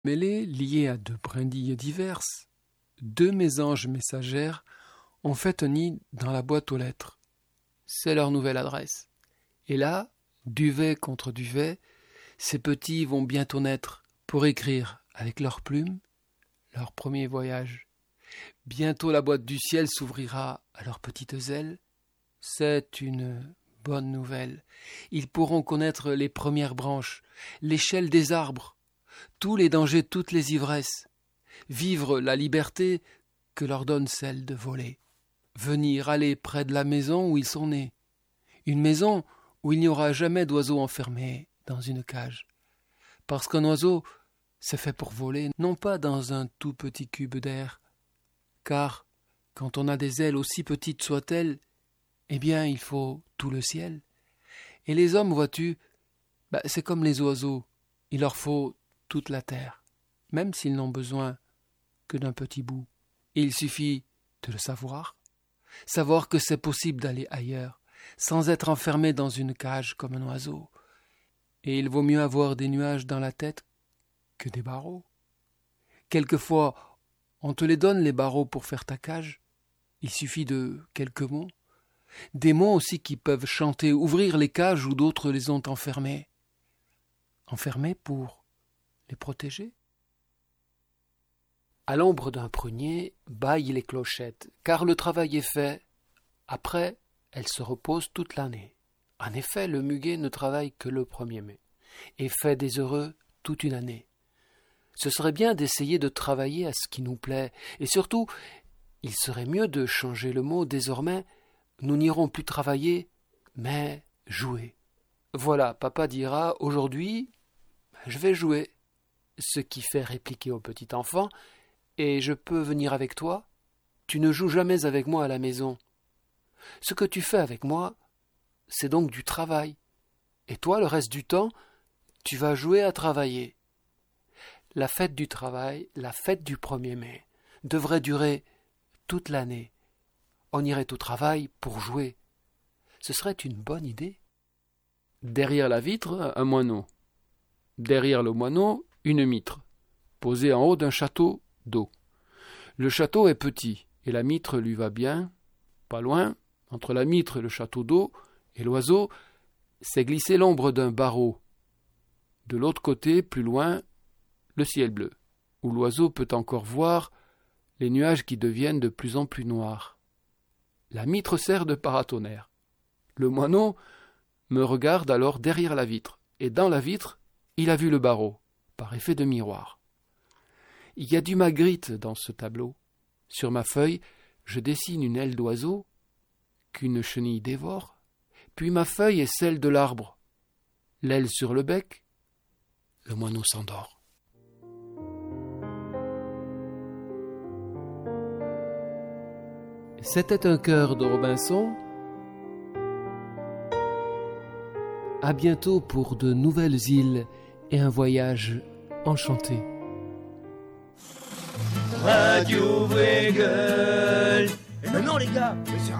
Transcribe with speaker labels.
Speaker 1: Mêlés, liés à 2 brindilles diverses, 2 mésanges messagères ont fait un nid dans la boîte aux lettres. C'est leur nouvelle adresse. Et là, duvet contre duvet, ces petits vont bientôt naître pour écrire avec leurs plumes leur premier voyage. Bientôt la boîte du ciel s'ouvrira à leurs petites ailes. C'est une bonne nouvelle. Ils pourront connaître les premières branches, l'échelle des arbres, tous les dangers, toutes les ivresses, vivre la liberté que leur donne celle de voler, venir aller près de la maison où ils sont nés, une maison où il n'y aura jamais d'oiseau enfermé dans une cage, parce qu'un oiseau, c'est fait pour voler, non pas dans un tout petit cube d'air, car quand on a des ailes aussi petites soient-elles, eh bien il faut tout le ciel. Et les hommes, vois-tu, c'est comme les oiseaux, il leur faut toute la terre, même s'ils n'ont besoin que d'un petit bout. Et il suffit de le savoir que c'est possible d'aller ailleurs, sans être enfermé dans une cage comme un oiseau. Et il vaut mieux avoir des nuages dans la tête que des barreaux. Quelquefois, on te les donne, les barreaux, pour faire ta cage. Il suffit de quelques mots. Des mots aussi qui peuvent chanter, ouvrir les cages où d'autres les ont enfermés. Enfermés pour les protéger. À l'ombre d'un prunier bâillent les clochettes, car le travail est fait. Après, elles se reposent toute l'année. En effet, le muguet ne travaille que le 1er mai, et fait des heureux toute une année. Ce serait bien d'essayer de travailler à ce qui nous plaît, et surtout, il serait mieux de changer le mot désormais. Nous n'irons plus travailler, mais jouer. Voilà, papa dira, aujourd'hui, je vais jouer. Ce qui fait répliquer au petit enfant, et je peux venir avec toi? Tu ne joues jamais avec moi à la maison. Ce que tu fais avec moi, c'est donc du travail. Et toi, le reste du temps, tu vas jouer à travailler. La fête du travail, la fête du 1er mai, devrait durer toute l'année. On irait au travail pour jouer. Ce serait une bonne idée. Derrière la vitre, un moineau. Derrière le moineau, une mitre, posée en haut d'un château d'eau. Le château est petit, et la mitre lui va bien. Pas loin, entre la mitre et le château d'eau, et l'oiseau, s'est glissé l'ombre d'un barreau. De l'autre côté, plus loin, le ciel bleu, où l'oiseau peut encore voir les nuages qui deviennent de plus en plus noirs. La mitre sert de paratonnerre. Le moineau me regarde alors derrière la vitre, et dans la vitre, il a vu le barreau, par effet de miroir. Il y a du Magritte dans ce tableau. Sur ma feuille, je dessine une aile d'oiseau qu'une chenille dévore, puis ma feuille est celle de l'arbre. L'aile sur le bec, le moineau s'endort. C'était un cœur de Robinson. À bientôt pour de nouvelles îles et un voyage enchanté.
Speaker 2: Radio Vogel. Et maintenant les gars,